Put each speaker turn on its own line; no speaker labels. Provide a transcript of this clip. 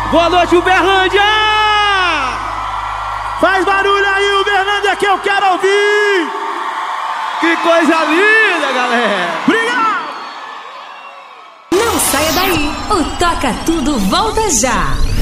Boa noite, Uberlândia!
Faz barulho aí, Uberlândia, que eu quero ouvir!
Que coisa linda, galera!
Obrigado!
Não saia daí, o Toca Tudo volta já!